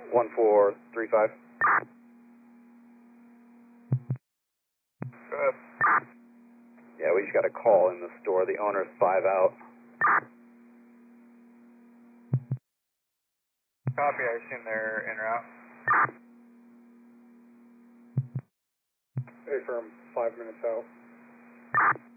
1435. Good. Yeah, we just got a call in the store. The owner's 5 out. Copy, I assume they're en route. Hey, firm, 5 minutes out.